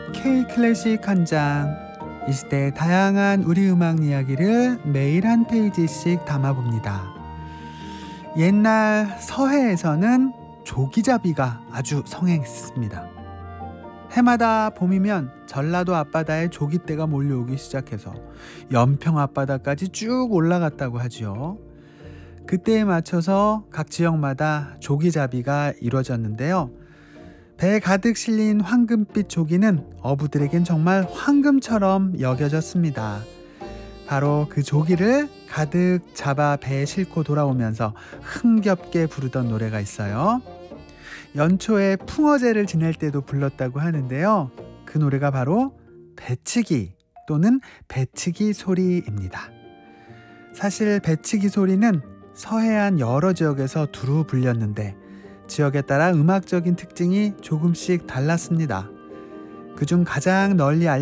K 클래식 한 장. 이 시대의 다양한 우리 음악 이야기를 매일 한 페이지씩 담아봅니다. 옛날 서해에서는 조기잡이가 아주 성행했습니다. 해마다 봄이면 전라도 앞바다에 조기떼가 몰려오기 시작해서 연평 앞바다까지 쭉 올라갔다고 하지요. 그때에 맞춰서 각 지역마다 조기잡이가 이루어졌는데요. 배에 가득 실린 황금빛 조기는 어부들에겐 정말 황금처럼 여겨졌습니다. 바로 그 조기를 가득 잡아 배에 싣고 돌아오면서 흥겹게 부르던 노래가 있어요. 연초에 풍어제를 지낼 때도 불렀다고 하는데요. 그 노래가 바로 배치기 또는 배치기 소리입니다. 사실 배치기 소리는 서해안 여러 지역에서 두루 불렸는데 지역에 따라 음악적인 특징이 조금씩 달랐습니다. 그중 가장 널리